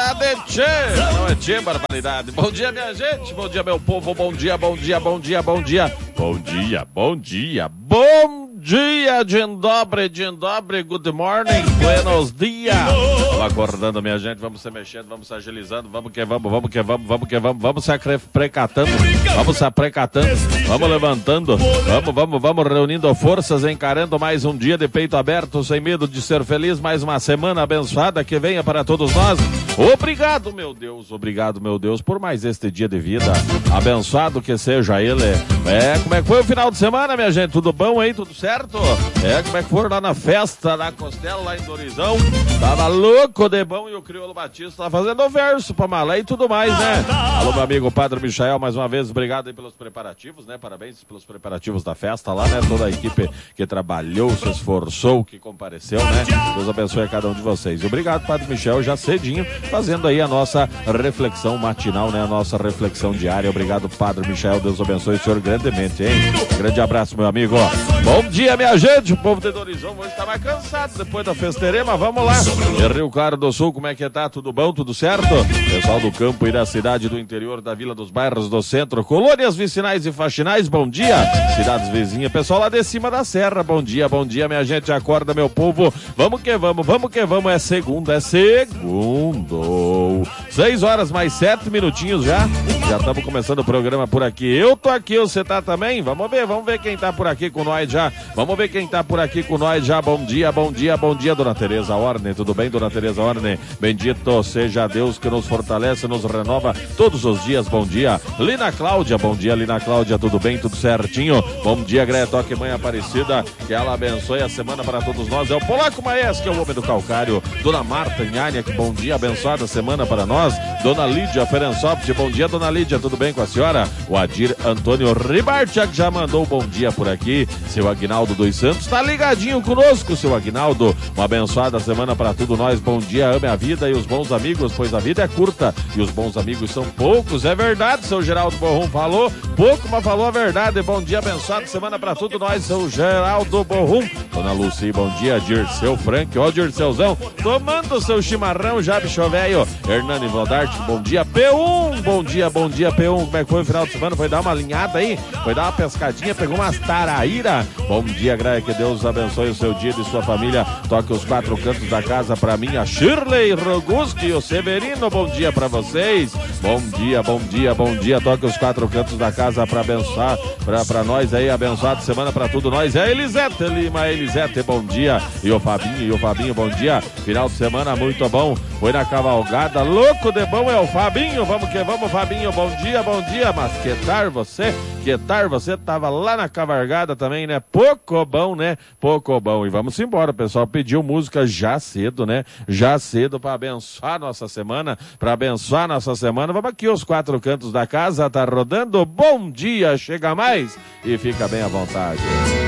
barbaridade, tchê. Não é tchê, barbaridade. Bom dia, minha gente. Bom dia, meu povo. Bom dia, bom dia, bom dia, bom dia. Bom dia, bom dia, bom dia. Dzień dobry, good morning, buenos dias. Vamos acordando, minha gente. Vamos se mexendo, vamos se agilizando. Vamos que vamos, vamos que vamos, vamos que vamos. Vamos se aprecatando, vamos se aprecatando. Vamos levantando, vamos reunindo forças, encarando mais um dia de peito aberto, sem medo de ser feliz. Mais uma semana abençoada que venha para todos nós. Obrigado, meu Deus, por mais este dia de vida. Abençoado que seja ele. Como é que foi o final de semana, minha gente? Tudo bom aí? Tudo certo? Como é que foram lá na festa, na Costela, lá em Dorizão? Tava louco de bom e o Crioulo Batista tá fazendo verso pra malé e tudo mais, né? Alô, meu amigo Padre Michael, mais uma vez, obrigado aí pelos preparativos, né? Parabéns pelos preparativos da festa lá, né? Toda a equipe que trabalhou, se esforçou, que compareceu, né? Deus abençoe a cada um de vocês. E obrigado, Padre Michel, já cedinho, fazendo aí a nossa reflexão matinal, né? A nossa reflexão diária. Obrigado, Padre Michel. Deus abençoe o senhor grandemente, hein? Grande abraço, meu amigo. Bom dia, minha gente. O povo de Dorizão hoje tá mais cansado depois da festeira, mas vamos lá. E Rio Claro do Sul, como é que tá? Tudo bom? Tudo certo? Pessoal do campo e da cidade, do interior, da vila, dos bairros, do centro, colônias vicinais e faxinais, bom dia. Cidades vizinhas, pessoal lá de cima da serra, bom dia, minha gente. Acorda, meu povo. Vamos que vamos, é segundo. 6 horas mais 7 minutinhos já. Já estamos começando o programa por aqui. Eu tô aqui, você tá também? Vamos ver quem tá por aqui com nós já. Bom dia, Dona Tereza Orne. Tudo bem, Dona Tereza Orne? Bendito seja Deus que nos fortalece, nos renova todos os dias. Bom dia, Lina Cláudia. Bom dia, Lina Cláudia. Tudo bem, tudo certinho? Bom dia, Greia Toque, Mãe Aparecida. Que ela abençoe a semana para todos nós. É o Polaco Maes, que é o homem do calcário. Dona Marta Nhania, que bom dia, abençoada semana para nós. Dona Lídia Ferensoft, bom dia, Dona Lídia. Tudo bem com a senhora? O Adir Antônio Ribartiak já mandou um bom dia por aqui. Seu Aguinaldo dos Santos tá ligadinho conosco, seu Aguinaldo. Uma abençoada semana para todos nós. Bom dia, ame a vida e os bons amigos, pois a vida é curta e os bons amigos são poucos. É verdade, seu Geraldo Borrum falou pouco, mas falou a verdade. Bom dia, abençoada semana para todos nós, seu Geraldo Borrum. Dona Lucy, bom dia. Dirceu Frank, ó Dirceuzão, tomando seu chimarrão já, bicho velho. Hernani Valdarte, bom dia. P1, bom dia, P1. Como é que foi o final de semana? Foi dar uma alinhada aí? Foi dar uma pescadinha, pegou umas taraíra? Bom dia, Graia, que Deus abençoe o seu dia e sua família. Toque os 4 cantos da casa pra mim, a Shirley Roguski e o Severino, bom dia pra vocês. Bom dia. Toque os 4 cantos da casa pra abençoar, pra nós aí, abençoada semana pra tudo nós. É Elisete Lima, bom dia. E o Fabinho, bom dia. Final de semana muito bom. Foi na cavalgada, louco de bom é o Fabinho. Vamos que vamos, Fabinho, bom dia. Mas que tal você? Você tava lá na cavalgada também, né? Pouco bom. E vamos embora, o pessoal pediu música já cedo, né? Já cedo pra abençoar nossa semana. Vamos aqui, os 4 cantos da casa, tá rodando. Bom dia, chega mais e fica bem à vontade.